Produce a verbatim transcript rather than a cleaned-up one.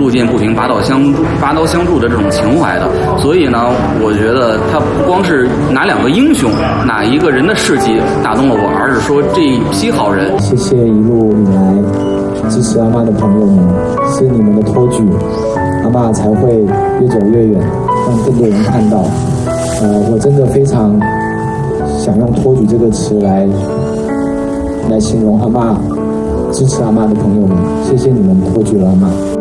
路见不平拔刀相助拔刀相助的这种情怀的。所以呢，我觉得他不光是哪两个英雄哪一个人的事迹打动了我，而是说这一批好人。 谢谢一路以来支持阿嬷的朋友们，是你们的托举，阿嬷才会越走越远，让更多人看到。呃，我真的非常想用托举这个词来来形容阿嬷，支持阿嬷的朋友们，谢谢你们托举了阿嬷。